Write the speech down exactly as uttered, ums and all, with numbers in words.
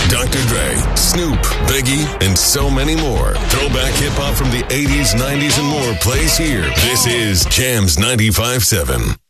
Doctor Dre, Snoop, Biggie, and so many more. Throwback hip-hop from the eighties, nineties, and more plays here. This is Jams ninety-five point seven.